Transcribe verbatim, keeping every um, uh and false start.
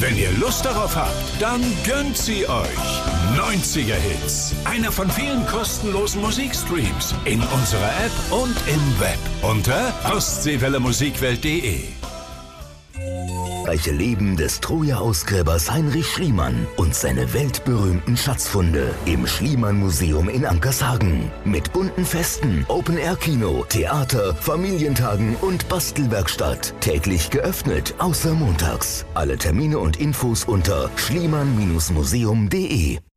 Wenn ihr Lust darauf habt, dann gönnt sie euch. neunziger Hits. Einer von vielen kostenlosen Musikstreams in unserer App und im Web unter ostseewelle musikwelt punkt de. Reiche Leben des Troja-Ausgräbers Heinrich Schliemann und seine weltberühmten Schatzfunde im Schliemann-Museum in Ankershagen. Mit bunten Festen, Open-Air-Kino, Theater, Familientagen und Bastelwerkstatt. Täglich geöffnet, außer montags. Alle Termine und Infos unter schliemann Bindestrich museum punkt de.